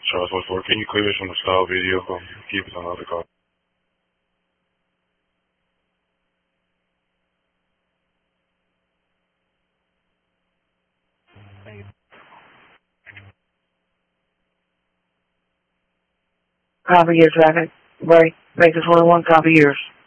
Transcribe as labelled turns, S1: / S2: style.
S1: Charles 14, can you clear this from the stall video? Keep it on the other call.
S2: Copy your traffic. Break. Baker 21, copy yours.